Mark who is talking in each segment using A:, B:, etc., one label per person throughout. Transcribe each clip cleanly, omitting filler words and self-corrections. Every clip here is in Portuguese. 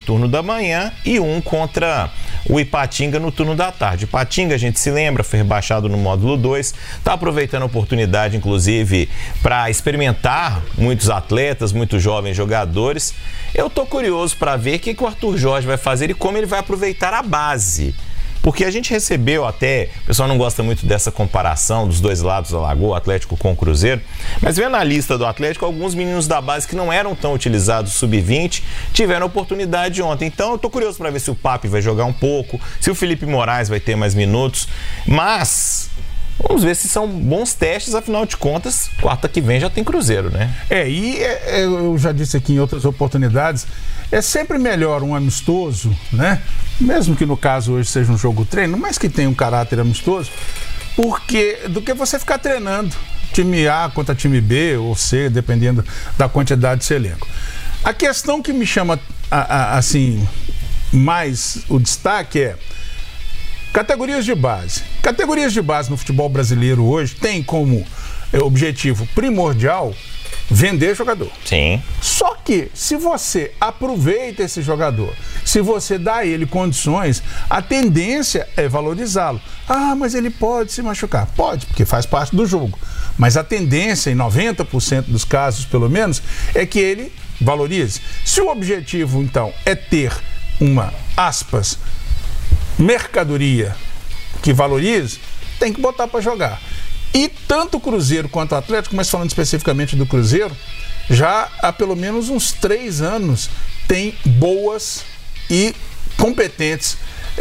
A: turno da manhã e um contra o Ipatinga no turno da tarde. Ipatinga, a gente se lembra, foi rebaixado no módulo 2, está aproveitando a oportunidade, inclusive, para experimentar muitos atletas, muitos jovens jogadores. Eu estou curioso para ver o que o Arthur Jorge vai fazer e como ele vai aproveitar a base. Porque a gente recebeu até, o pessoal não gosta muito dessa comparação dos dois lados da Lagoa, o Atlético com o Cruzeiro, mas vendo na lista do Atlético, alguns meninos da base que não eram tão utilizados, sub-20, tiveram oportunidade ontem. Então eu tô curioso para ver se o Papi vai jogar um pouco, se o Felipe Moraes vai ter mais minutos, mas vamos ver se são bons testes, afinal de contas, quarta que vem já tem Cruzeiro, né?
B: Eu já disse aqui em outras oportunidades, é sempre melhor um amistoso, né? Mesmo que no caso hoje seja um jogo treino, mas que tenha um caráter amistoso, do que você ficar treinando time A contra time B ou C, dependendo da quantidade de seu elenco. A questão que me chama assim mais o destaque é categorias de base. Categorias de base no futebol brasileiro hoje tem como objetivo primordial vender jogador.
A: Sim.
B: Só que, se você aproveita esse jogador, se você dá a ele condições, a tendência é valorizá-lo. Ah, mas ele pode se machucar. Pode, porque faz parte do jogo. Mas a tendência, em 90% dos casos, pelo menos, é que ele valorize. Se o objetivo, então, é ter uma, aspas, mercadoria que valorize, tem que botar para jogar. E tanto o Cruzeiro quanto o Atlético, mas falando especificamente do Cruzeiro, já há pelo menos uns 3 anos tem boas e competentes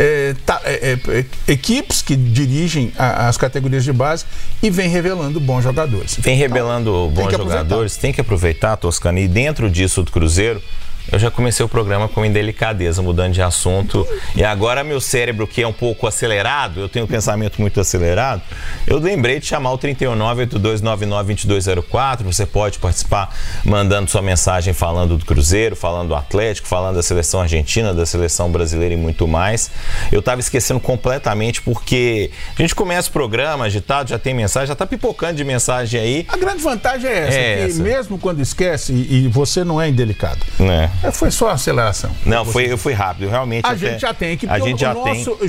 B: equipes que dirigem as categorias de base e vem revelando bons jogadores.
A: Vem revelando bons jogadores, tem que aproveitar, Toscano, e dentro disso do Cruzeiro, eu já comecei o programa com indelicadeza, mudando de assunto. E agora meu cérebro, que é um pouco acelerado, eu tenho um pensamento muito acelerado, eu lembrei de chamar o 31982992204. Você pode participar mandando sua mensagem falando do Cruzeiro, falando do Atlético, falando da seleção argentina, da seleção brasileira e muito mais. Eu estava esquecendo completamente porque a gente começa o programa agitado, já tem mensagem, já está pipocando de mensagem aí.
B: A grande vantagem é essa, que mesmo quando esquece e você não é indelicado. Foi só aceleração.
A: Não, eu fui rápido, realmente.
B: A gente já tem aqui,
A: a gente já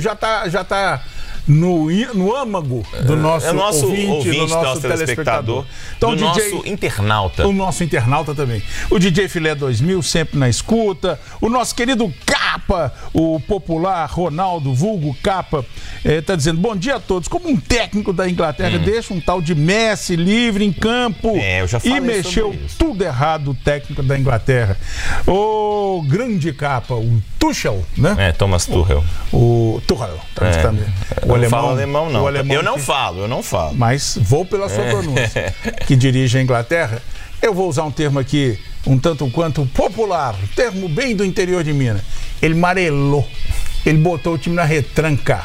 B: tá no âmago do nosso ouvinte, do nosso telespectador.
A: Então, do nosso internauta.
B: O nosso internauta também. O DJ Filé 2000, sempre na escuta. O nosso querido Capa, o popular Ronaldo, vulgo Capa, tá dizendo, bom dia a todos. Como um técnico da Inglaterra deixa um tal de Messi livre em campo
A: eu já falei
B: e mexeu tudo errado o técnico da Inglaterra. O grande Capa, o Tuchel, né?
A: Thomas Tuchel.
B: O Tuchel, também.
A: O alemão, falo alemão, não. Eu não falo.
B: Mas vou pela sua pronúncia. Que dirige a Inglaterra. Eu vou usar um termo aqui, um tanto quanto popular, termo bem do interior de Minas. Ele marelou. Ele botou o time na retranca.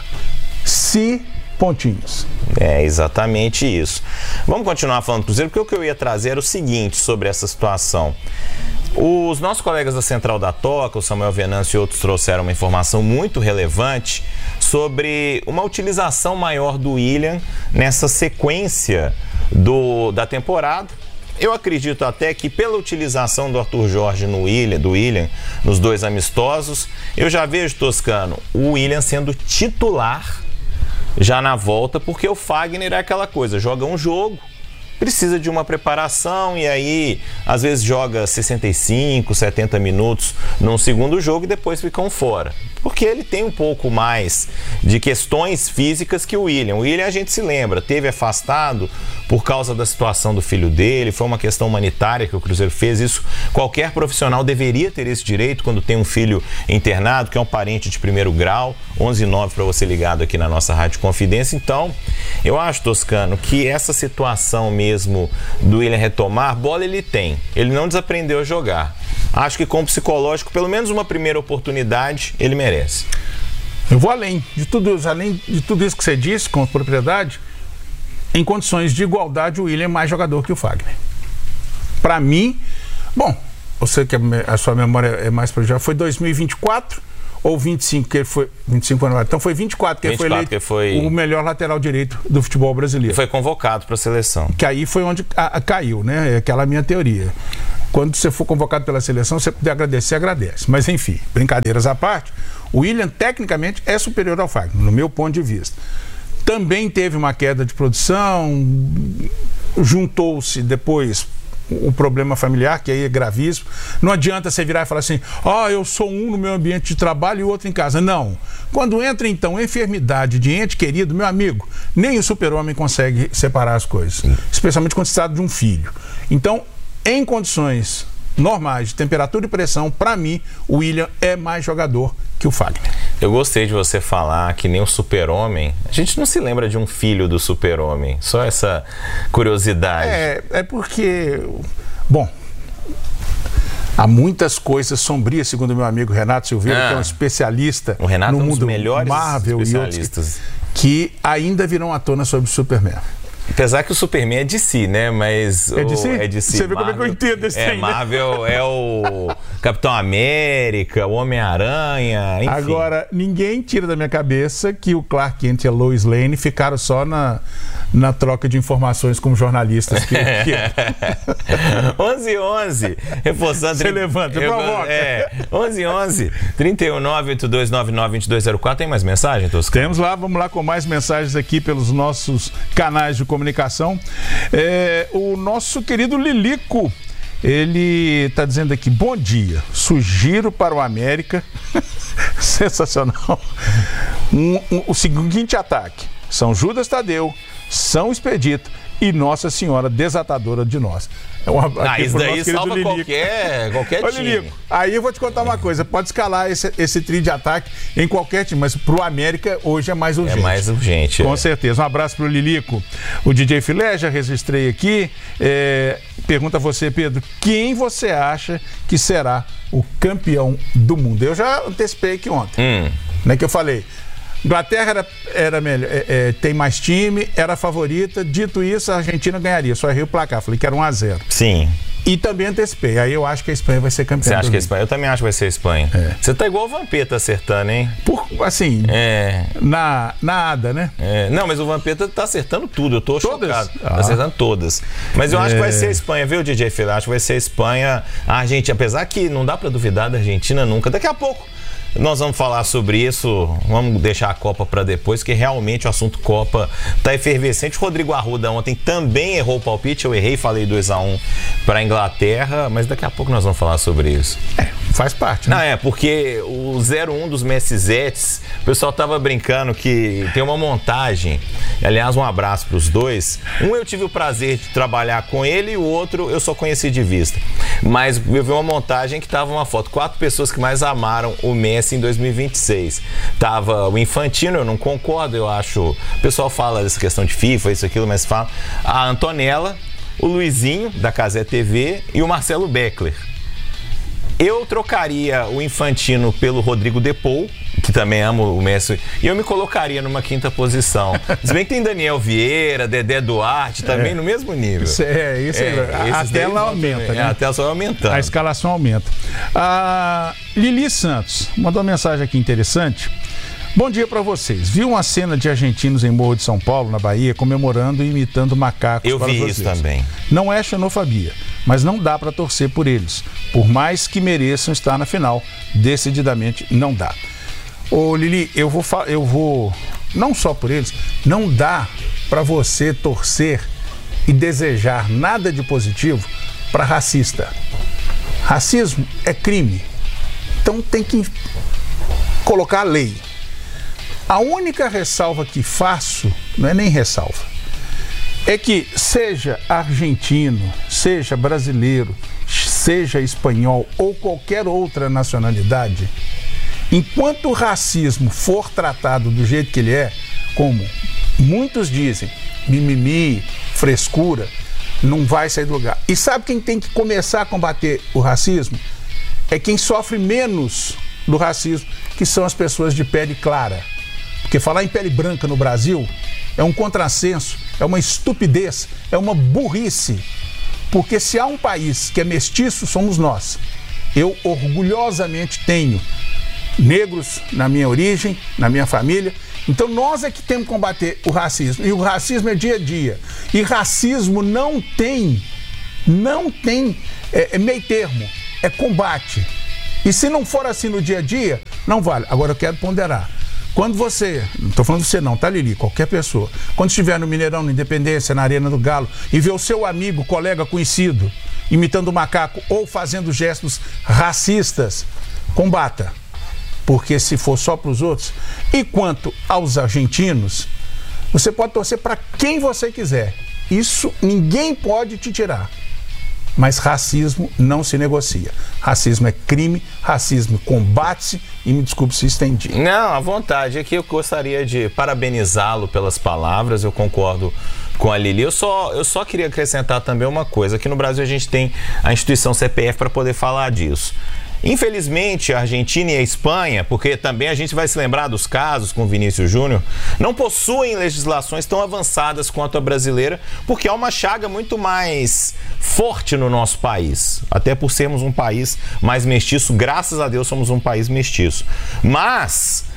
B: Pontinhos.
A: É exatamente isso. Vamos continuar falando do Cruzeiro, porque o que eu ia trazer era o seguinte sobre essa situação. Os nossos colegas da Central da Toca, o Samuel Venâncio e outros, trouxeram uma informação muito relevante sobre uma utilização maior do William nessa sequência da temporada. Eu acredito até que pela utilização do Arthur Jorge do William nos 2 amistosos, eu já vejo, Toscano, o William sendo titular já na volta, porque o Fagner é aquela coisa, joga um jogo, precisa de uma preparação e aí às vezes joga 65, 70 minutos num segundo jogo e depois ficam fora. Porque ele tem um pouco mais de questões físicas que o William. O William, a gente se lembra, teve afastado por causa da situação do filho dele, foi uma questão humanitária que o Cruzeiro fez. Isso, qualquer profissional deveria ter esse direito quando tem um filho internado, que é um parente de primeiro grau. 11:09 para você ligado aqui na nossa Rádio Confidência. Então, eu acho, Toscano, que essa situação mesmo do William retomar, bola ele tem. Ele não desaprendeu a jogar. Acho que com o psicológico, pelo menos uma primeira oportunidade, ele merece.
B: Eu vou além de tudo isso que você disse, com propriedade. Em condições de igualdade, o William é mais jogador que o Fagner. Para mim, bom, eu sei que a sua memória é mais para já, foi 2024 ou 25, que ele foi 25 anos, então foi 24 que ele foi eleito o melhor lateral direito do futebol brasileiro.
A: Foi convocado para a seleção.
B: Que aí foi onde caiu, né? Aquela minha teoria. quando você for convocado pela seleção, você puder agradecer, agradece. Mas enfim, brincadeiras à parte, o William tecnicamente é superior ao Fagner, no meu ponto de vista. Também teve uma queda de produção, juntou-se depois o problema familiar, que aí é gravíssimo. Não adianta você virar e falar assim, eu sou um no meu ambiente de trabalho e o outro em casa. Não. Quando entra, então, enfermidade de ente querido, meu amigo, nem o super-homem consegue separar as coisas. Especialmente quando se trata de um filho. Então, em condições normais de temperatura e pressão, para mim, o William é mais jogador que o Fagner.
A: Eu gostei de você falar que nem o super-homem. A gente não se lembra de um filho do super-homem. Só essa curiosidade.
B: É porque... Bom, há muitas coisas sombrias, segundo meu amigo Renato Silveira, que é um especialista no mundo Marvel e outros, que ainda virão à tona sobre o Superman.
A: Apesar que o Superman é de si, né? Mas
B: é de si?
A: É de si.
B: Você vê como é que eu entendo esse trem, né?
A: Marvel é o Capitão América, o Homem-Aranha, enfim.
B: Agora, ninguém tira da minha cabeça que o Clark Kent e a Lois Lane ficaram só na troca de informações como jornalistas.
A: 11:11, reforçando...
B: Você levanta, provoca.
A: 11:11, 31982992204. Tem mais mensagem, Toscano?
B: Temos lá, vamos lá com mais mensagens aqui pelos nossos canais de comunicação. O nosso querido Lilico, ele está dizendo aqui, bom dia, sugiro para o América, sensacional, o seguinte ataque, São Judas Tadeu, São Expedito e Nossa Senhora Desatadora de Nós.
A: Isso daí salva qualquer
B: Ô,
A: time.
B: Lilico, aí eu vou te contar uma coisa, pode escalar esse trio de ataque em qualquer time, mas pro América hoje é mais urgente.
A: É mais urgente.
B: Com certeza. Um abraço pro Lilico. O DJ Filé, já registrei aqui. Pergunta a você, Pedro, quem você acha que será o campeão do mundo? Eu já antecipei aqui ontem, né, que eu falei, Inglaterra era melhor, tem mais time, era a favorita. Dito isso, a Argentina ganharia. Só errei o placar, falei que era 1-0.
A: Sim.
B: E também antecipei. Aí eu acho que a Espanha vai ser campeã.
A: Você acha que a Espanha? Eu também acho que vai ser a Espanha. Você tá igual o Vampeta acertando, hein?
B: Assim, nada, né?
A: Não, mas o Vampeta tá acertando tudo. Eu tô chocado. Tá
B: Ah.
A: acertando todas. Mas eu acho que vai ser a Espanha, viu, DJ Filho? Acho que vai ser a Espanha. A Argentina, apesar que não dá pra duvidar da Argentina nunca. Daqui a pouco nós vamos falar sobre isso, vamos deixar a Copa para depois, que realmente o assunto Copa tá efervescente. Rodrigo Arruda ontem também errou o palpite, eu errei, falei 2-1 para a Inglaterra, mas daqui a pouco nós vamos falar sobre isso.
B: Faz parte, né?
A: Não, porque o 0-1 dos Messizetes, o pessoal tava brincando que tem uma montagem, aliás, um abraço para os dois. Um eu tive o prazer de trabalhar com ele e o outro eu só conheci de vista. Mas eu vi uma montagem que tava uma foto, 4 pessoas que mais amaram o Messi em 2026. Tava o Infantino, eu não concordo, eu acho. O pessoal fala dessa questão de FIFA, isso, aquilo, mas fala. A Antonella, o Luizinho, da Cazé TV, e o Marcelo Beckler. Eu trocaria o Infantino pelo Rodrigo Depou, que também amo o Messi, e eu me colocaria numa 5ª posição. Se bem que tem Daniel Vieira, Dedé Duarte, também no mesmo nível.
B: A tela aumenta, né?
A: A tela só vai aumentando.
B: A escalação aumenta. A Lili Santos mandou uma mensagem aqui interessante. Bom dia para vocês. Vi uma cena de argentinos em Morro de São Paulo, na Bahia, comemorando e imitando macacos.
A: Eu vi isso também.
B: Não é xenofobia, mas não dá para torcer por eles. Por mais que mereçam estar na final, decididamente não dá. Ô Lili, eu vou não só por eles, não dá para você torcer e desejar nada de positivo para racista. Racismo é crime. Então tem que colocar a lei. A única ressalva que faço, não é nem ressalva, é que seja argentino, seja brasileiro, seja espanhol ou qualquer outra nacionalidade, enquanto o racismo for tratado do jeito que ele é, como muitos dizem, mimimi, frescura, não vai sair do lugar. E sabe quem tem que começar a combater o racismo? É quem sofre menos do racismo, que são as pessoas de pele clara. Porque falar em pele branca no Brasil é um contrassenso, é uma estupidez, é uma burrice. Porque se há um país que é mestiço, somos nós. Eu orgulhosamente tenho negros na minha origem, na minha família. Então nós é que temos que combater o racismo. E o racismo é dia a dia. E racismo não tem Não tem meio termo, é combate. E se não for assim no dia a dia, não vale. Agora eu quero ponderar. Quando você, não estou falando você não, tá, Lili? Qualquer pessoa. Quando estiver no Mineirão, na Independência, na Arena do Galo, e ver o seu amigo, colega, conhecido, imitando o macaco ou fazendo gestos racistas, combata. Porque se for só para os outros. E quanto aos argentinos, você pode torcer para quem você quiser. Isso ninguém pode te tirar. Mas racismo não se negocia. Racismo é crime, racismo combate-se, e me desculpe se estendi.
A: Não, à vontade. Aqui eu gostaria de parabenizá-lo pelas palavras, eu concordo com a Lili. Eu só queria acrescentar também uma coisa. Aqui no Brasil a gente tem a instituição CPF para poder falar disso. Infelizmente, a Argentina e a Espanha, porque também a gente vai se lembrar dos casos com Vinícius Júnior, não possuem legislações tão avançadas quanto a brasileira, porque há uma chaga muito mais forte no nosso país, até por sermos um país mais mestiço. Graças a Deus somos um país mestiço. Mas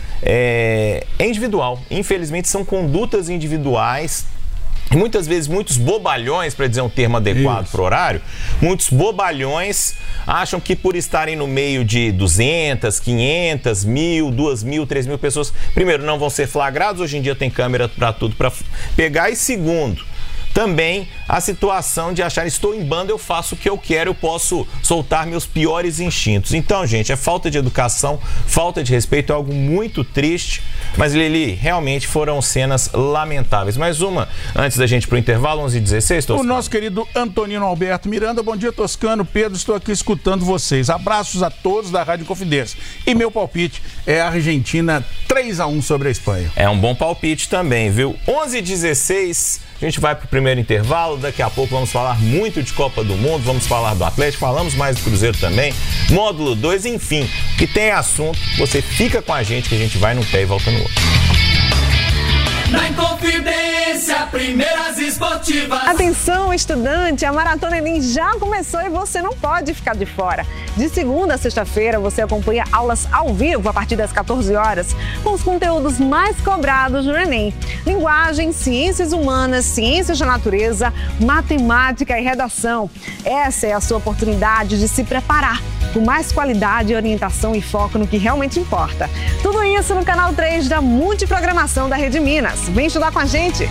A: é individual. Infelizmente são condutas individuais. E muitas vezes muitos bobalhões, para dizer um termo adequado para o horário, muitos bobalhões acham que por estarem no meio de 200, 500, 1.000, 2.000, 3.000 pessoas, primeiro, não vão ser flagrados. Hoje em dia tem câmera para tudo para pegar. E segundo, também a situação de achar, estou em banda, eu faço o que eu quero, eu posso soltar meus piores instintos. Então, gente, é falta de educação, falta de respeito, é algo muito triste. Mas, Lili, realmente foram cenas lamentáveis. Mais uma, antes da gente ir pro intervalo, 11h16, Toscano.
B: O nosso querido Antonino Alberto Miranda. Bom dia, Toscano. Pedro, estou aqui escutando vocês. Abraços a todos da Rádio Confidência. E meu palpite é a Argentina 3-1 sobre a Espanha.
A: É um bom palpite também, viu? 11h16, a gente vai pro primeiro intervalo. Daqui a pouco vamos falar muito de Copa do Mundo, vamos falar do Atlético, falamos mais do Cruzeiro também, módulo 2, enfim, que tem assunto. Você fica com a gente que a gente vai num pé e volta no outro.
C: Na Inconfidência, primeiras esportivas.
D: Atenção, estudante, a Maratona Enem já começou e você não pode ficar de fora. De segunda a sexta-feira, você acompanha aulas ao vivo a partir das 14 horas, com os conteúdos mais cobrados no Enem. Linguagem, ciências humanas, ciências da natureza, matemática e redação. Essa é a sua oportunidade de se preparar com mais qualidade, orientação e foco no que realmente importa. Tudo isso no canal 3 da Multiprogramação da Rede Minas. Vem estudar com a gente!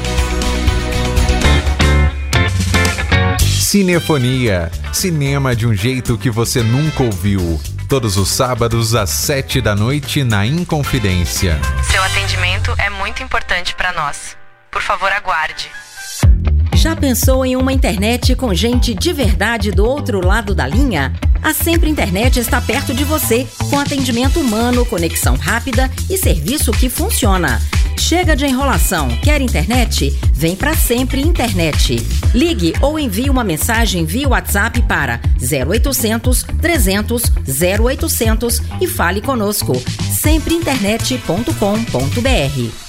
E: Cinefonia. Cinema de um jeito que você nunca ouviu. Todos os sábados às 19h na Inconfidência.
F: Seu atendimento é muito importante para nós. Por favor, aguarde.
G: Já pensou em uma internet com gente de verdade do outro lado da linha? A Sempre Internet está perto de você, com atendimento humano, conexão rápida e serviço que funciona. Chega de enrolação. Quer internet? Vem pra Sempre Internet. Ligue ou envie uma mensagem via WhatsApp para 0800 300 0800 e fale conosco. sempreinternet.com.br.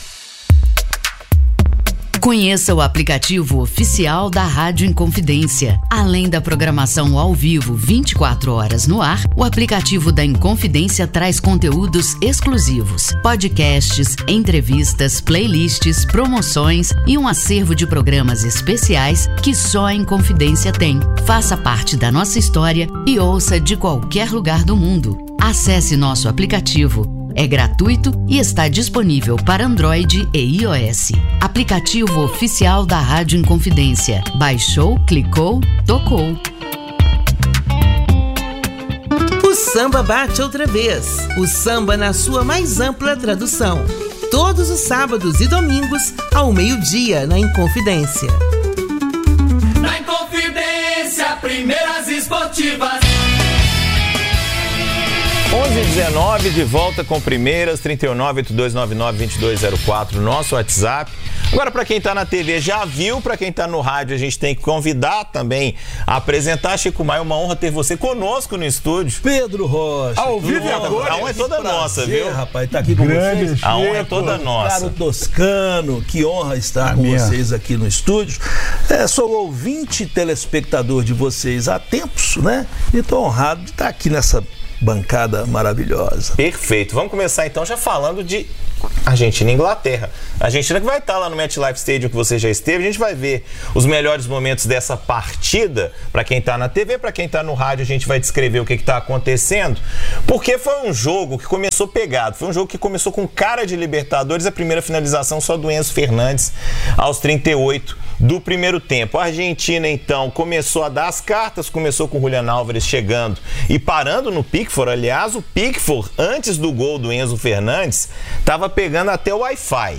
H: Conheça o aplicativo oficial da Rádio Inconfidência. Além da programação ao vivo 24 horas no ar, o aplicativo da Inconfidência traz conteúdos exclusivos, podcasts, entrevistas, playlists, promoções e um acervo de programas especiais que só a Inconfidência tem. Faça parte da nossa história e ouça de qualquer lugar do mundo. Acesse nosso aplicativo. É gratuito e está disponível para Android e iOS. Aplicativo oficial da Rádio Inconfidência. Baixou, clicou, tocou.
I: O samba bate outra vez. O samba na sua mais ampla tradução. Todos os sábados e domingos, ao meio-dia, na Inconfidência.
C: Na Inconfidência, primeiras esportivas.
A: 11h19, de volta com primeiras, 3982992204, nosso WhatsApp. Agora, para quem está na TV já viu, para quem está no rádio, a gente tem que convidar também a apresentar. Chico Maia, uma honra ter você conosco no estúdio.
J: Pedro Rocha.
B: Ao vivo agora.
A: A honra é toda nossa, viu?
J: Rapaz, tá aqui com vocês.
A: A honra é toda nossa.
J: Caro Toscano, que honra estar com vocês aqui no estúdio. Sou ouvinte e telespectador de vocês há tempos, né? E estou honrado de estar aqui nessa bancada maravilhosa.
A: Perfeito. Vamos começar então já falando de Argentina e Inglaterra. A Argentina que vai estar lá no MetLife Stadium que você já esteve. A gente vai ver os melhores momentos dessa partida. Para quem está na TV, para quem está no rádio, a gente vai descrever o que está acontecendo. Porque foi um jogo que começou pegado. Foi um jogo que começou com cara de Libertadores. A primeira finalização só do Enzo Fernandes aos 38 do primeiro tempo. A Argentina, então, começou a dar as cartas, começou com o Julián Álvares chegando e parando no Pickford. Aliás, o Pickford, antes do gol do Enzo Fernandes, estava pegando até o Wi-Fi.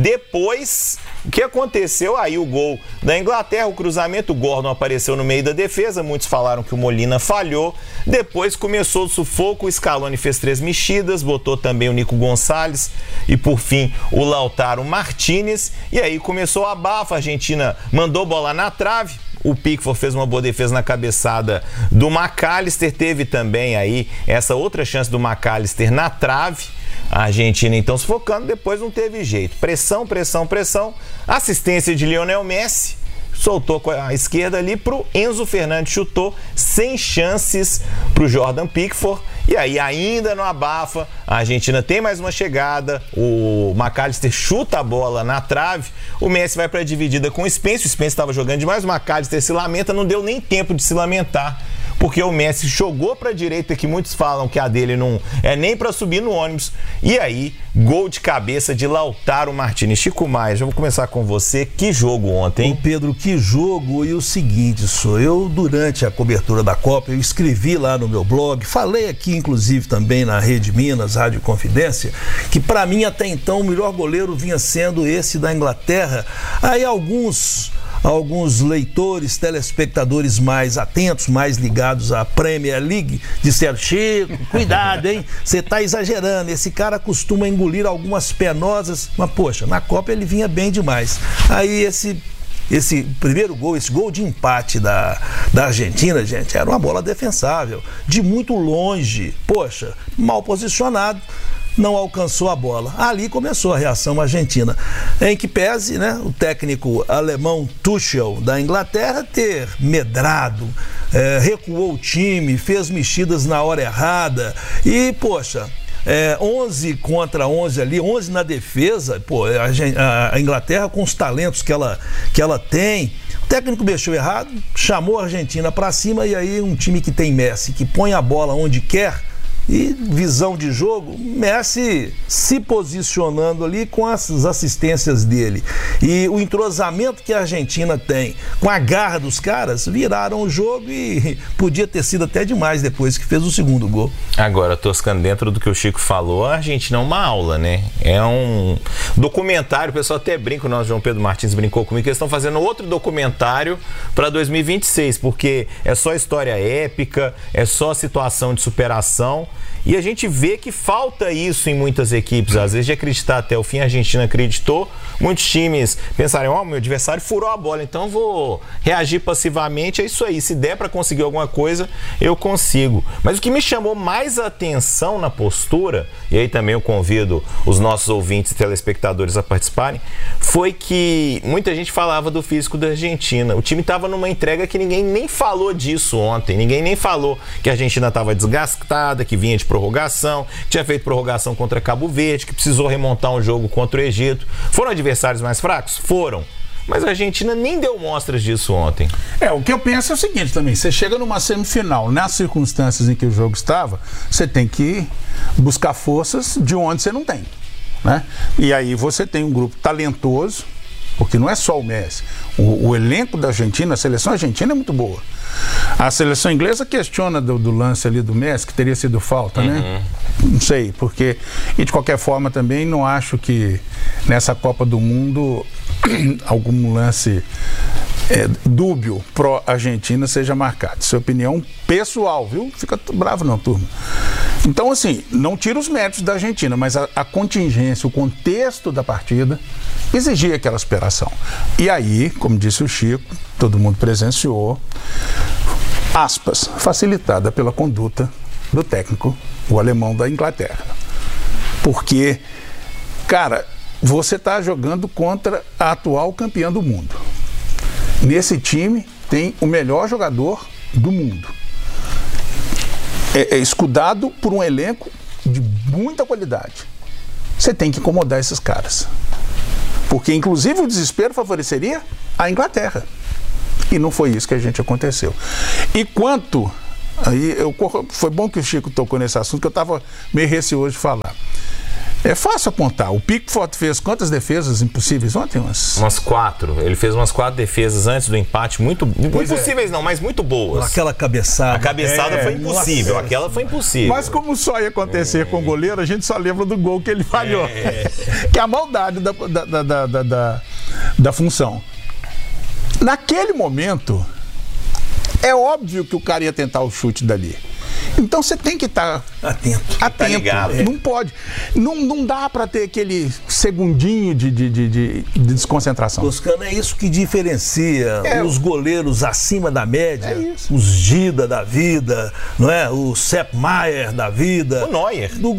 A: Depois, o que aconteceu? Aí o gol da Inglaterra, o cruzamento, o Gordon apareceu no meio da defesa, muitos falaram que o Molina falhou. Depois começou o sufoco, o Scaloni fez 3 mexidas, botou também o Nico Gonçalves e por fim o Lautaro Martínez. E aí começou a abafa, a Argentina mandou bola na trave. O Pickford fez uma boa defesa na cabeçada do McAllister, teve também aí essa outra chance do McAllister na trave. A Argentina então sufocando, depois não teve jeito. Pressão, pressão, pressão. Assistência de Lionel Messi. Soltou com a esquerda ali pro Enzo Fernandes, chutou sem chances pro Jordan Pickford. E aí ainda no abafa, a Argentina tem mais uma chegada, o McAllister chuta a bola na trave, o Messi vai para a dividida com o Spence estava jogando demais, o McAllister se lamenta, não deu nem tempo de se lamentar, porque o Messi jogou para a direita, que muitos falam que a dele não é nem para subir no ônibus, e aí gol de cabeça de Lautaro Martínez. Chico Maia, já vou começar com você, que jogo ontem?
J: Ô Pedro, que jogo, e o seguinte, eu durante a cobertura da Copa, eu escrevi lá no meu blog, falei aqui inclusive também na Rede Minas, Rádio Confidência, que para mim até então o melhor goleiro vinha sendo esse da Inglaterra. Aí alguns leitores, telespectadores mais atentos, mais ligados à Premier League, disseram: Chico, cuidado, hein? Você tá exagerando, esse cara costuma engolir algumas penosas, mas poxa, na Copa ele vinha bem demais. Aí esse primeiro gol, esse gol de empate da Argentina, gente, era uma bola defensável, de muito longe, poxa, mal posicionado, não alcançou a bola. Ali começou a reação argentina, em que pese, né, o técnico alemão Tuchel da Inglaterra ter medrado, recuou o time, fez mexidas na hora errada e, poxa, 11 contra 11 ali, 11 na defesa, pô, a Inglaterra com os talentos que ela tem, o técnico mexeu errado, chamou a Argentina para cima, e aí um time que tem Messi, que põe a bola onde quer, e visão de jogo, Messi se posicionando ali com as assistências dele e o entrosamento que a Argentina tem com a garra dos caras, viraram o jogo e podia ter sido até demais depois que fez o segundo gol.
A: Agora, toscando dentro do que o Chico falou, a Argentina é uma aula, né? É um documentário, o pessoal até brinca, o nosso João Pedro Martins brincou comigo, que eles estão fazendo outro documentário para 2026, porque é só história épica, é só situação de superação. E a gente vê que falta isso em muitas equipes, às vezes de acreditar até o fim. A Argentina acreditou, muitos times pensaram: meu adversário furou a bola, então vou reagir passivamente, é isso aí, se der para conseguir alguma coisa, eu consigo. Mas o que me chamou mais atenção na postura, e aí também eu convido os nossos ouvintes e telespectadores a participarem, foi que muita gente falava do físico da Argentina. O time estava numa entrega que ninguém nem falou disso ontem, ninguém nem falou que a Argentina estava desgastada, que vinha de prorrogação, que tinha feito prorrogação contra Cabo Verde, que precisou remontar um jogo contra o Egito. Foram adversários mais fracos? Foram. Mas a Argentina nem deu mostras disso ontem.
B: O que eu penso é o seguinte também: você chega numa semifinal, nas circunstâncias em que o jogo estava, você tem que buscar forças de onde você não tem, né? E aí você tem um grupo talentoso, porque não é só o Messi. O elenco da Argentina, a seleção argentina é muito boa. A seleção inglesa questiona do lance ali do Messi, que teria sido falta, né? Não sei, porque... E de qualquer forma também não acho que nessa Copa do Mundo algum lance dúbio pró-Argentina seja marcado. Isso é opinião pessoal, viu? Fica bravo não, turma. Então, assim, não tira os méritos da Argentina, mas a contingência, o contexto da partida exigia aquela superação. E aí, como disse o Chico, todo mundo presenciou, aspas, facilitada pela conduta do técnico, o alemão da Inglaterra. Porque, cara, você está jogando contra a atual campeã do mundo. Nesse time tem o melhor jogador do mundo. escudado por um elenco de muita qualidade. Você tem que incomodar esses caras. Porque, inclusive, o desespero favoreceria a Inglaterra. E não foi isso que aconteceu. E quanto... foi bom que o Chico tocou nesse assunto, que eu estava meio receoso de falar. É fácil apontar. O Pickford fez quantas defesas impossíveis ontem?
A: Umas 4. Ele fez umas 4 defesas antes do empate, muito impossíveis não, mas muito boas.
J: Aquela cabeçada.
A: A cabeçada foi impossível, aquela foi impossível.
B: Mas como só ia acontecer com o goleiro, a gente só lembra do gol que ele falhou. Que é a maldade da função. Naquele momento, é óbvio que o cara ia tentar o chute dali. Então você tem que estar atento.
A: Tá ligado.
B: Não pode. Não dá para ter aquele segundinho de desconcentração.
J: Toscano, é isso que diferencia os goleiros acima da média, os Gida da vida, não é? O Sepp Maier da vida.
A: O Neuer.
J: Do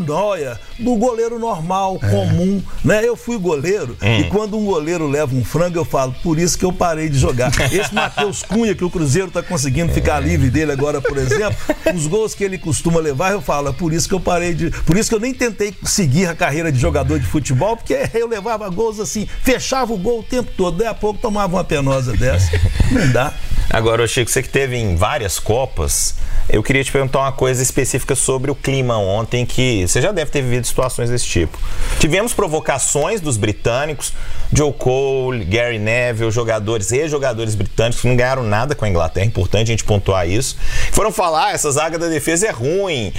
J: goleiro normal, comum. Né? Eu fui goleiro e quando um goleiro leva um frango, eu falo, por isso que eu parei de jogar. Esse Matheus Cunha, que o Cruzeiro está conseguindo ficar livre dele agora, por exemplo, os gols que ele costuma levar, eu falo, é por isso que eu parei de... Por isso que eu nem tentei seguir a carreira de jogador de futebol, porque eu levava gols assim, fechava o gol o tempo todo, daí a pouco tomava uma penosa dessa. Não dá.
A: Agora, Chico, você que teve em várias Copas, eu queria te perguntar uma coisa específica sobre o clima ontem, que você já deve ter vivido situações desse tipo. Tivemos provocações dos britânicos, Joe Cole, Gary Neville, jogadores e jogadores britânicos que não ganharam nada com a Inglaterra, é importante a gente pontuar isso. Foram falar, essa zaga da defesa é ruim,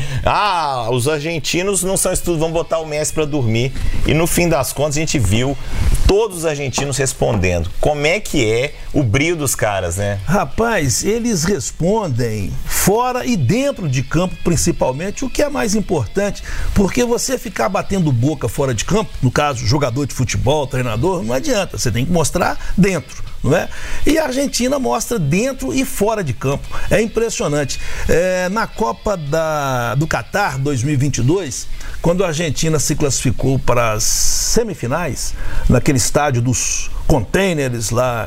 A: os argentinos não são isso tudo, vão botar o Messi para dormir. E no fim das contas a gente viu todos os argentinos respondendo. Como é que é o brio dos caras, né?
J: Rapaz, eles respondem fora e dentro de campo, principalmente, o que é mais importante, porque você ficar batendo boca fora de campo, no caso, jogador de futebol, treinador, não adianta, você tem que mostrar dentro, não é? E a Argentina mostra dentro e fora de campo, é impressionante. Na Copa do Catar 2022, quando a Argentina se classificou para as semifinais, naquele estádio dos containers lá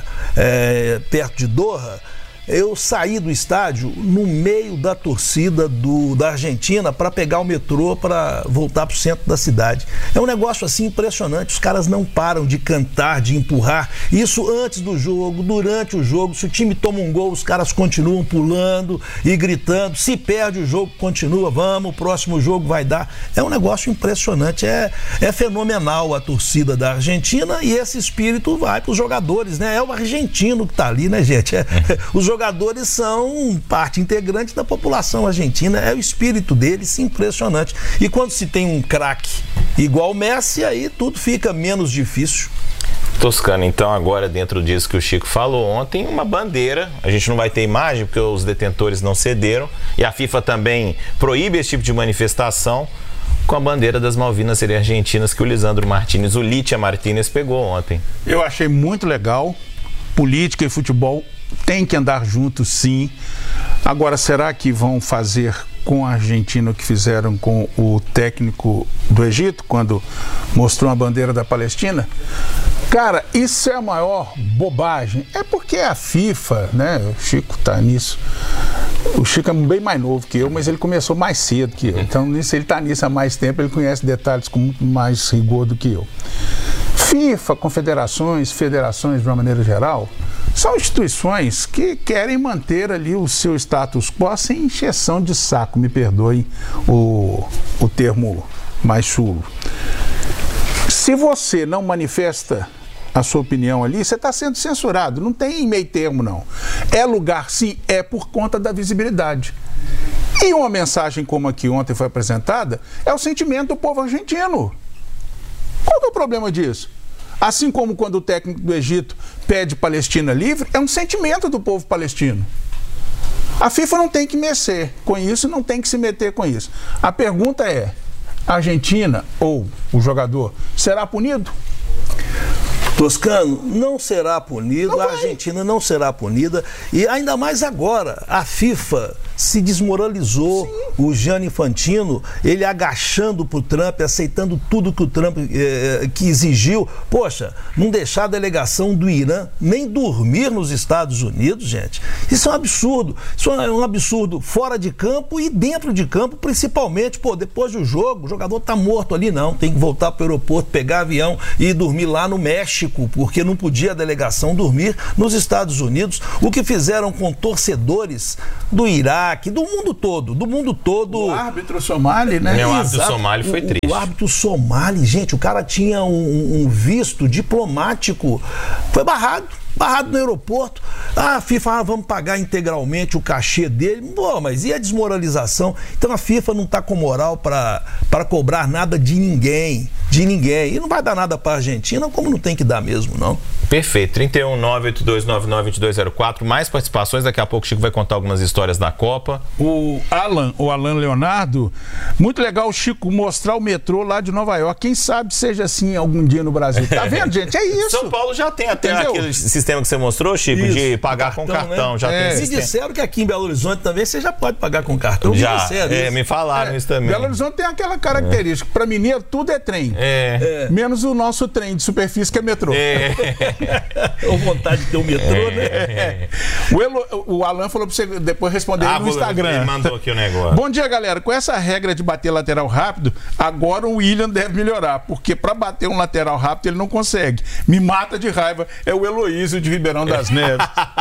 J: perto de Doha, eu saí do estádio no meio da torcida da Argentina para pegar o metrô para voltar para o centro da cidade. É um negócio assim impressionante, os caras não param de cantar, de empurrar, isso antes do jogo, durante o jogo, se o time toma um gol, os caras continuam pulando e gritando, se perde o jogo, continua, vamos, o próximo jogo vai dar. É um negócio impressionante, é fenomenal a torcida da Argentina e esse espírito vai para os jogadores, né? É o argentino que está ali, né, gente? Os jogadores são parte integrante da população argentina, é o espírito deles impressionante. E quando se tem um craque igual o Messi, aí tudo fica menos difícil.
A: Toscano, então agora dentro disso que o Chico falou ontem, uma bandeira, a gente não vai ter imagem porque os detentores não cederam e a FIFA também proíbe esse tipo de manifestação, com a bandeira das Malvinas serem argentinas que o Lisandro Martínez, o Litia Martínez pegou ontem.
B: Eu achei muito legal, política e futebol tem que andar juntos, sim. Agora, será que vão fazer com a Argentina o que fizeram com o técnico do Egito, quando mostrou a bandeira da Palestina? Cara, isso é a maior bobagem. É porque a FIFA, né? O Chico tá nisso. O Chico é bem mais novo que eu, mas ele começou mais cedo que eu. Então, ele tá nisso há mais tempo, ele conhece detalhes com muito mais rigor do que eu. FIFA, confederações, federações de uma maneira geral, são instituições que querem manter ali o seu status quo sem encheção de saco, me perdoem o termo mais chulo. Se você não manifesta a sua opinião ali, você está sendo censurado, não tem meio termo não. É lugar sim, é por conta da visibilidade. E uma mensagem como a que ontem foi apresentada é o sentimento do povo argentino. Qual que é o problema disso? Assim como quando o técnico do Egito pede Palestina livre, é um sentimento do povo palestino. A FIFA não tem que mexer com isso, não tem que se meter com isso. A pergunta é, a Argentina ou o jogador será punido?
J: Toscano, não será punido, a Argentina não será punida, e ainda mais agora, a FIFA se desmoralizou. Sim. O Gianni Infantino, ele agachando pro Trump, aceitando tudo que o Trump que exigiu. Poxa, não deixar a delegação do Irã nem dormir nos Estados Unidos, gente. Isso é um absurdo. Isso é um absurdo fora de campo e dentro de campo, principalmente. Pô, depois do jogo, o jogador tá morto ali, não. Tem que voltar pro aeroporto, pegar avião e dormir lá no México, porque não podia a delegação dormir nos Estados Unidos. O que fizeram com torcedores do Iraque, do mundo todo. O
B: árbitro somali, né?
A: O árbitro somali foi triste.
J: O árbitro somali, gente, o cara tinha um visto diplomático, foi barrado no aeroporto. A FIFA, vamos pagar integralmente o cachê dele. Pô, mas e a desmoralização? Então a FIFA não está com moral para cobrar nada de ninguém. E não vai dar nada para a Argentina, como não tem que dar mesmo, não.
A: Perfeito. 31982992204. Mais participações. Daqui a pouco o Chico vai contar algumas histórias da Copa.
B: O Alan Leonardo, muito legal o Chico mostrar o metrô lá de Nova York. Quem sabe seja assim algum dia no Brasil. Tá vendo, gente? É isso.
A: São Paulo já tem até aquele sistema que você mostrou, Chico, isso, de pagar com cartão. Né? Já tem
J: Me disseram que aqui em Belo Horizonte também você já pode pagar com cartão.
A: Já, me falaram isso também.
B: Belo Horizonte tem aquela característica. Para mineiro, tudo é trem. Menos o nosso trem de superfície, que é metrô.
J: Ou vontade de ter um metrô, né?
B: O Alan falou para você depois responder no Instagram.
A: Ele mandou aqui o negócio.
B: Bom dia, galera. Com essa regra de bater lateral rápido, agora o William deve melhorar, porque para bater um lateral rápido ele não consegue. Me mata de raiva. É o Heloísio de Ribeirão das Neves.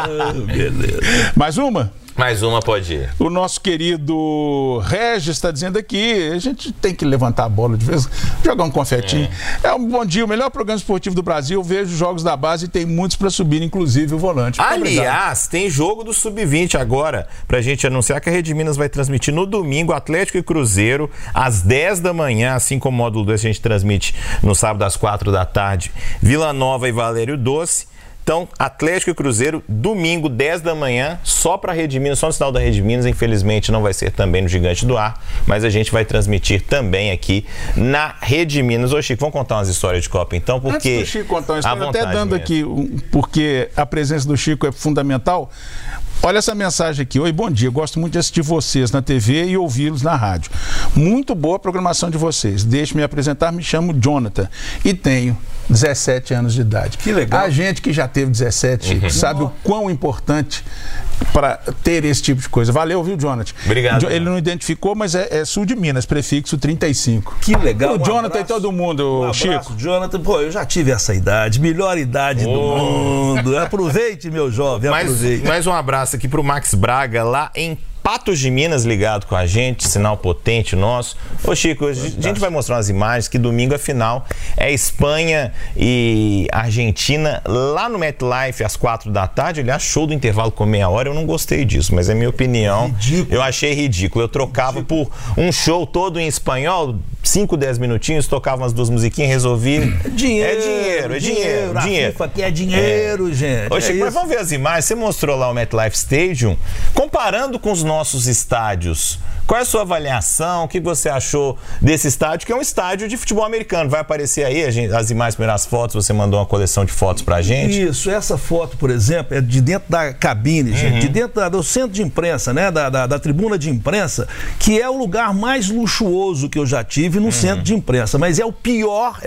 J: Beleza.
B: Mais uma?
A: Mais uma, pode ir.
B: O nosso querido Regis está dizendo aqui, a gente tem que levantar a bola de vez, jogar um confetinho. Um bom dia, o melhor programa esportivo do Brasil. Eu vejo jogos da base e tem muitos para subir, inclusive o volante.
A: Aliás, tem jogo do Sub-20 agora, pra gente anunciar que a Rede Minas vai transmitir no domingo Atlético e Cruzeiro, às 10 da manhã, assim como o módulo 2 a gente transmite no sábado às 4 da tarde, Vila Nova e Valério Doce. Então, Atlético e Cruzeiro, domingo, 10 da manhã, só para a Rede Minas, só no sinal da Rede Minas. Infelizmente não vai ser também no Gigante do Ar, mas a gente vai transmitir também aqui na Rede Minas. Ô Chico, vamos contar umas histórias de Copa então, porque...
B: Antes do Chico contar uma história, até dando aqui, porque a presença do Chico é fundamental. Olha essa mensagem aqui. Oi, bom dia. Gosto muito de assistir vocês na TV e ouvi-los na rádio. Muito boa a programação de vocês. Deixe-me apresentar, me chamo Jonathan e tenho 17 anos de idade.
J: Que legal.
B: A gente que já teve 17 sabe o quão importante para ter esse tipo de coisa. Valeu, viu, Jonathan?
A: Obrigado.
B: Ele não identificou, mas é sul de Minas, prefixo 35.
J: Que legal.
B: O Jonathan e todo mundo, Chico.
J: Jonathan, pô, eu já tive essa idade, melhor idade do mundo. Aproveite, meu jovem, aproveite.
A: Mais um abraço aqui pro Max Braga, lá em Patos de Minas, ligado com a gente, sinal potente nosso. Ô Chico, a gente vai mostrar umas imagens que domingo a final é Espanha e Argentina lá no MetLife às 4 da tarde. Aliás, show do intervalo com meia hora, eu não gostei disso, mas é minha opinião.
J: Ridículo.
A: Eu achei ridículo. Eu trocava por um show todo em espanhol, 5, 10 minutinhos, tocava umas duas musiquinhas, resolvi.
J: Dinheiro. A FIFA aqui é dinheiro, gente.
A: Ô Chico, mas vamos ver as imagens. Você mostrou lá o MetLife Stadium, comparando com os nossos estádios. Qual é a sua avaliação? O que você achou desse estádio, que é um estádio de futebol americano? Vai aparecer aí as imagens, primeiras fotos, você mandou uma coleção de fotos pra gente?
J: Isso, essa foto, por exemplo, é de dentro da cabine, gente, de dentro do centro de imprensa, né, da tribuna de imprensa, que é o lugar mais luxuoso que eu já tive no centro de imprensa, mas é a pior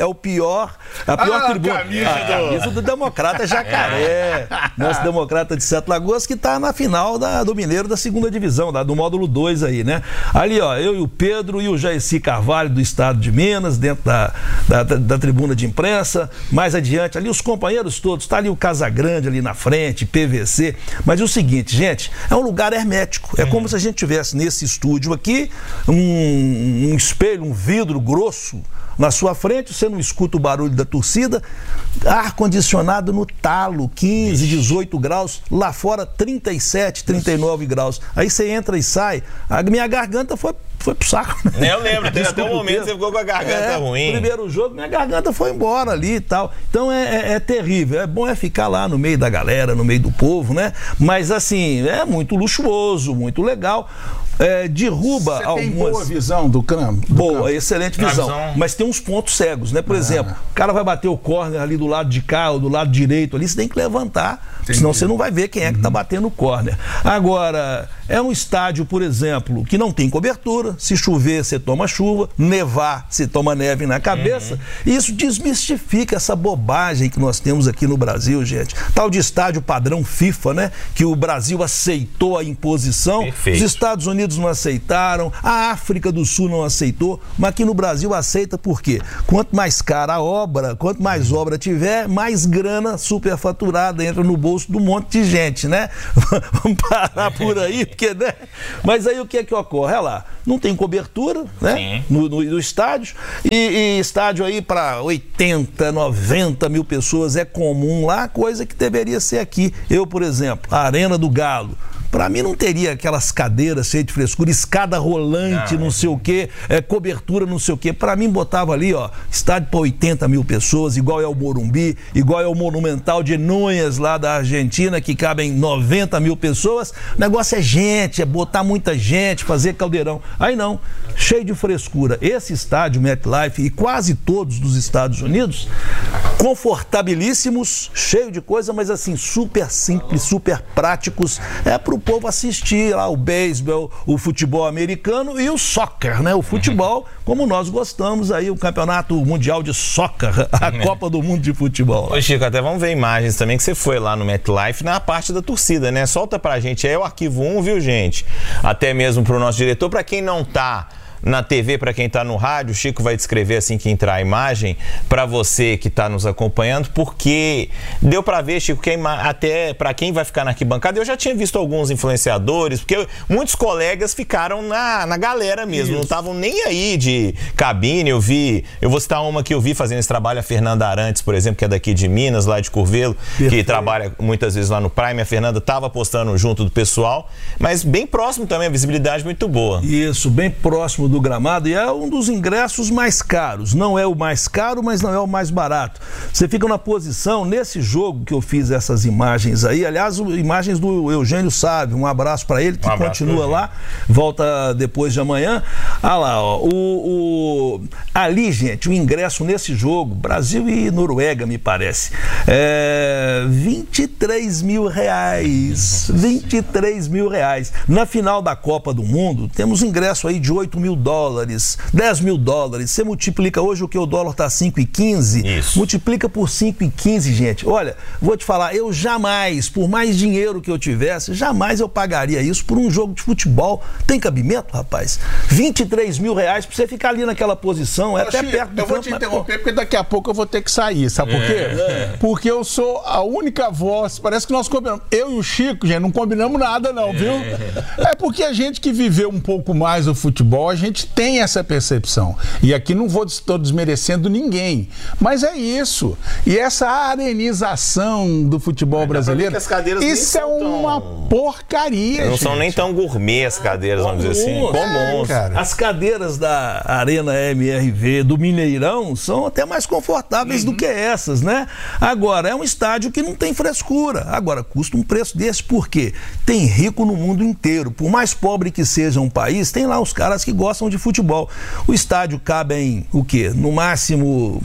J: tribuna. A camisa do Democrata Jacaré, nosso Democrata de Sete Lagoas, que tá na final do Mineiro da segunda divisão, do módulo 2 aí, né? Ali, ó, eu e o Pedro e o Jairci Carvalho do estado de Minas, dentro da tribuna de imprensa, mais adiante, ali os companheiros todos, tá ali o Casagrande ali na frente, PVC, mas é o seguinte, gente, é um lugar hermético, é como se a gente tivesse nesse estúdio aqui, um espelho, um vidro grosso na sua frente, você não escuta o barulho da torcida, ar-condicionado no talo, 15, 18 graus, lá fora 37, 39 graus. Aí você entra e sai, a minha garganta foi pro saco.
A: Né? Eu lembro, teve até um momento que você ficou com a garganta ruim.
J: Primeiro jogo, minha garganta foi embora ali e tal. Então é terrível. É bom ficar lá no meio da galera, no meio do povo, né? Mas assim, é muito luxuoso, muito legal. Derruba algumas...
B: Você tem boa visão do campo?
J: Boa, excelente visão. Mas tem uns pontos cegos, né? Por exemplo, o cara vai bater o córner ali do lado de cá ou do lado direito ali, você tem que levantar, senão você não vai ver quem é que tá batendo o córner. Agora, é um estádio, por exemplo, que não tem cobertura. Se chover, você toma chuva. Nevar, você toma neve na cabeça. E isso desmistifica essa bobagem que nós temos aqui no Brasil, gente. Tal de estádio padrão FIFA, né? Que o Brasil aceitou a imposição.
A: Perfeito.
J: Os Estados Unidos não aceitaram. A África do Sul não aceitou. Mas aqui no Brasil aceita por quê? Quanto mais cara a obra, quanto mais obra tiver, mais grana superfaturada entra no bolso do monte de gente, né? Vamos parar por aí, porque, né? Mas aí o que é que ocorre? Olha lá, não tem cobertura, né? No estádio. E estádio aí para 80, 90 mil pessoas é comum lá, coisa que deveria ser aqui. Eu, por exemplo, a Arena do Galo. Para mim não teria aquelas cadeiras cheias de frescura, escada rolante, não sei o quê, cobertura, não sei o quê. Para mim botava ali, ó, estádio para 80 mil pessoas, igual é o Morumbi, igual é o Monumental de Núñez lá da Argentina, que cabem 90 mil pessoas. O negócio é gente, é botar muita gente, fazer caldeirão. Aí não, cheio de frescura. Esse estádio MetLife e quase todos dos Estados Unidos, confortabilíssimos, cheio de coisa, mas assim, super simples, super práticos. É pro o povo assistir lá o beisebol, o futebol americano e o soccer, né? O futebol, como nós gostamos aí, o Campeonato Mundial de Soccer, a Copa do Mundo de Futebol.
A: Ô Chico, até vamos ver imagens também que você foi lá no MetLife na parte da torcida, né? Solta pra gente aí o arquivo 1, viu, gente? Até mesmo pro nosso diretor, pra quem não tá na TV, para quem está no rádio, o Chico vai descrever assim que entrar a imagem para você que está nos acompanhando, porque deu para ver, Chico, que até para quem vai ficar na arquibancada, eu já tinha visto alguns influenciadores, porque muitos colegas ficaram na galera mesmo, não estavam nem aí de cabine. Eu vou citar uma que eu vi fazendo esse trabalho, a Fernanda Arantes, por exemplo, que é daqui de Minas, lá de Curvelo, que trabalha muitas vezes lá no Prime. A Fernanda estava postando junto do pessoal, mas bem próximo também, a visibilidade muito boa.
J: Isso, bem próximo do gramado, e é um dos ingressos mais caros. Não é o mais caro, mas não é o mais barato. Você fica na posição, nesse jogo que eu fiz essas imagens aí, aliás, imagens do Eugênio Sávio, um abraço para ele, que continua lá, volta depois de amanhã. Ah lá, ó, ali, gente, o ingresso nesse jogo, Brasil e Noruega, me parece, 23 mil reais. 23 mil reais. Na final da Copa do Mundo, temos ingresso aí de 8 mil dólares, 10 mil dólares. Você multiplica hoje o que o dólar está 5,15, multiplica por 5,15, gente. Olha, vou te falar, eu jamais, por mais dinheiro que eu tivesse, jamais eu pagaria isso por um jogo de futebol. Tem cabimento, rapaz? 23 mil reais pra você ficar ali naquela posição, até
B: Chico,
J: perto do
B: eu vou te interromper porque daqui a pouco eu vou ter que sair, sabe por quê? Porque eu sou a única voz, parece que nós combinamos. Eu e o Chico, gente, não combinamos nada não, viu? É porque a gente que viveu um pouco mais o futebol, a gente tem essa percepção. E aqui não estou desmerecendo ninguém, mas é isso. E essa arenização do futebol brasileiro, isso é uma porcaria.
A: Não são nem tão gourmet as cadeiras, vamos dizer assim, comuns.
J: As cadeiras da Arena MRV do Mineirão são até mais confortáveis do que essas, né? Agora, é um estádio que não tem frescura. Agora, custa um preço desse, por quê? Tem rico no mundo inteiro. Por mais pobre que seja um país, tem lá os caras que gostam de futebol. O estádio cabe em, o quê? No máximo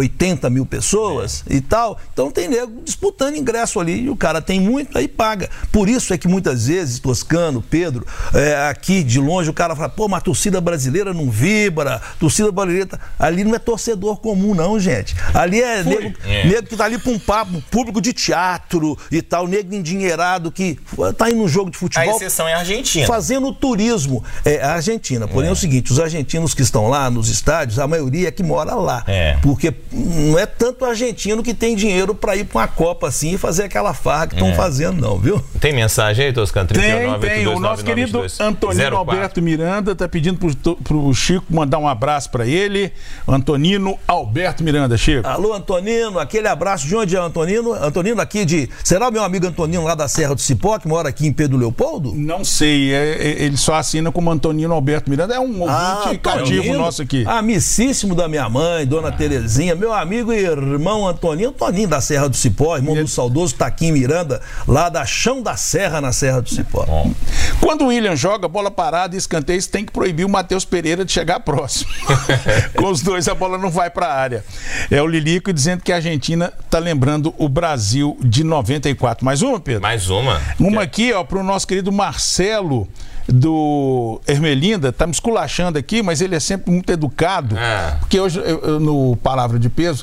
J: 80 mil pessoas e tal. Então tem nego disputando ingresso ali e o cara tem muito, aí paga. Por isso é que muitas vezes, Toscano, Pedro, aqui de longe o cara fala, pô, mas a torcida brasileira não vibra, torcida brasileira... Ali não é torcedor comum não, gente. Ali é nego que tá ali pra um papo, público de teatro e tal, nego endinheirado que tá indo no jogo de futebol.
A: A exceção é a Argentina.
J: Fazendo turismo. É a Argentina. Porém é o seguinte, os argentinos que estão lá nos estádios, a maioria é que mora lá. Porque não é tanto argentino que tem dinheiro para ir para uma Copa assim e fazer aquela farra que estão fazendo, não, viu?
A: Tem mensagem aí, Toscano?
B: Tem. O nosso querido Antonino Alberto Miranda está pedindo pro Chico mandar um abraço para ele. Antonino Alberto Miranda, Chico.
J: Alô, Antonino, aquele abraço. De onde é o Antonino? Antonino aqui de... Será o meu amigo Antonino lá da Serra do Cipó, que mora aqui em Pedro Leopoldo?
B: Não sei, ele só assina como Antonino Alberto Miranda. É um ouvinte cativo nosso aqui.
J: Amicíssimo da minha mãe, dona Terezinha, meu amigo e irmão Antoninho da Serra do Cipó, irmão do saudoso Taquim Miranda, lá da Chão da Serra, na Serra do Cipó.
B: Quando o William joga bola parada e escanteios, tem que proibir o Matheus Pereira de chegar próximo. Com os dois a bola não vai para a área. É o Lilico dizendo que a Argentina tá lembrando o Brasil de 94. Mais uma, Pedro?
A: Mais uma.
B: Uma aqui, ó, pro nosso querido Marcelo do Ermelinda, tá me esculachando aqui, mas ele é sempre muito educado. Porque hoje, no Palavra de Peso,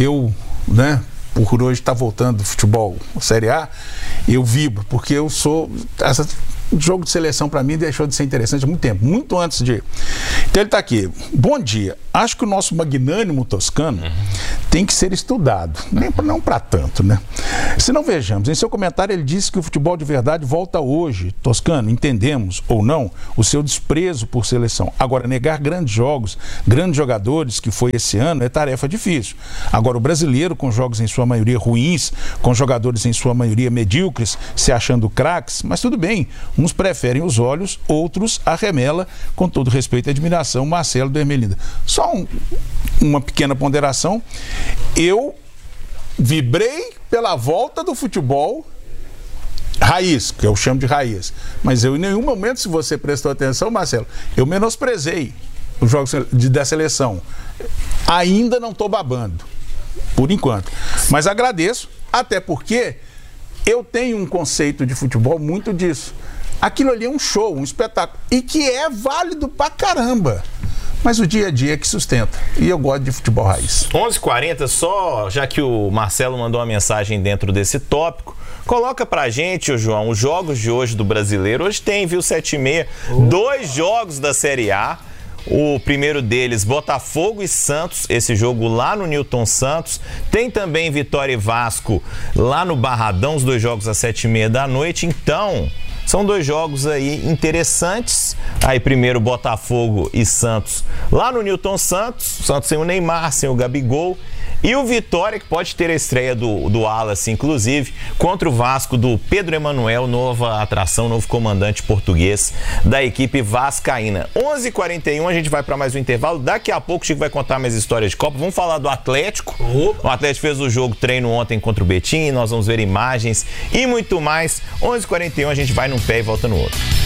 B: por hoje estar voltando do futebol Série A, eu vibro, porque eu sou... jogo de seleção para mim deixou de ser interessante há muito tempo, muito antes de... Então ele está aqui. Bom dia. Acho que o nosso magnânimo Toscano tem que ser estudado. Não para tanto, né? Se não, vejamos. Em seu comentário ele disse que o futebol de verdade volta hoje. Toscano, entendemos ou não o seu desprezo por seleção. Agora, negar grandes jogos, grandes jogadores, que foi esse ano, é tarefa difícil. Agora, o brasileiro, com jogos em sua maioria ruins, com jogadores em sua maioria medíocres, se achando craques, mas tudo bem. Uns preferem os olhos, outros a remela, com todo respeito e admiração, Marcelo do Ermelinda. Só uma pequena ponderação. Eu vibrei pela volta do futebol raiz, que eu chamo de raiz. Mas eu, em nenhum momento, se você prestou atenção, Marcelo, eu menosprezei os jogos da seleção. Ainda não estou babando, por enquanto. Mas agradeço, até porque eu tenho um conceito de futebol muito disso. Aquilo ali é um show, um espetáculo, e que é válido pra caramba. Mas o dia a dia é que sustenta. E eu gosto de futebol raiz.
A: 11h40, só já que o Marcelo mandou uma mensagem dentro desse tópico, coloca pra gente, João, os jogos de hoje do Brasileiro. Hoje tem, viu, 7h30, 2 jogos da Série A. O primeiro deles, Botafogo e Santos, esse jogo lá no Newton Santos. Tem também Vitória e Vasco lá no Barradão, os 2 jogos às 7h30 da noite. Então, são 2 jogos aí interessantes. Aí primeiro Botafogo e Santos lá no Newton Santos. Santos sem o Neymar, sem o Gabigol. E o Vitória, que pode ter a estreia do Wallace, inclusive, contra o Vasco do Pedro Emanuel, nova atração, novo comandante português da equipe vascaína. 11h41, a gente vai para mais um intervalo. Daqui a pouco o Chico vai contar mais histórias de Copa. Vamos falar do Atlético. O Atlético fez o jogo treino ontem contra o Betim. Nós vamos ver imagens e muito mais. 11h41, a gente vai num pé e volta no outro.